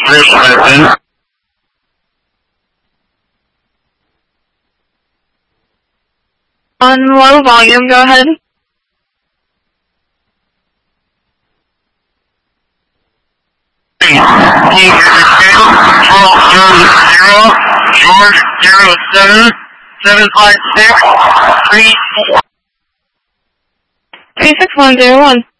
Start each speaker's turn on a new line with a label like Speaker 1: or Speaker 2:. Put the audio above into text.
Speaker 1: First lesson.
Speaker 2: On low volume, go ahead.
Speaker 1: George 07 756 34.
Speaker 2: 36101.